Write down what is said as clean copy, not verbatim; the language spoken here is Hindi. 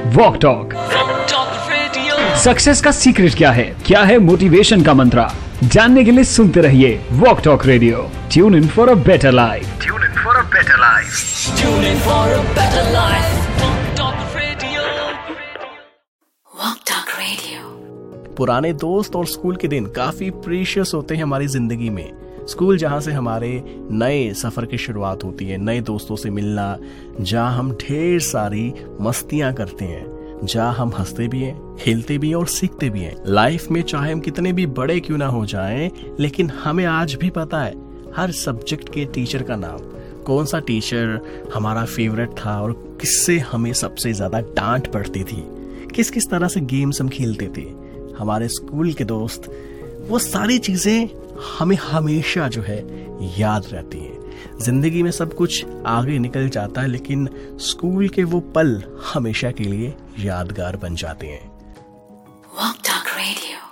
Walk talk. सक्सेस का सीक्रेट क्या है मोटिवेशन का मंत्र, जानने के लिए सुनते रहिए walk talk radio. Tune in for a better life. पुराने दोस्त और स्कूल के दिन काफी प्रीशियस होते हैं हमारी जिंदगी में। स्कूल जहाँ से हमारे नए सफर की शुरुआत होती है, नए दोस्तों से मिलना, जहाँ हम ढेर सारी मस्तियां करते हैं, जहाँ हम हंसते भी हैं, खेलते भी हैं और सीखते भी हैं। लाइफ में चाहे हम कितने भी बड़े क्यों ना हो जाएं, लेकिन हमें आज भी पता है हर सब्जेक्ट के टीचर का नाम, कौन सा टीचर हमारा फेवरेट था और किससे हमें सबसे ज्यादा डांट पड़ती थी, किस किस तरह से गेम्स हम खेलते थे, हमारे स्कूल के दोस्त। वो सारी चीजें हमें हमेशा जो है याद रहती हैं। जिंदगी में सब कुछ आगे निकल जाता है, लेकिन स्कूल के वो पल हमेशा के लिए यादगार बन जाते हैं। Walk talk radio.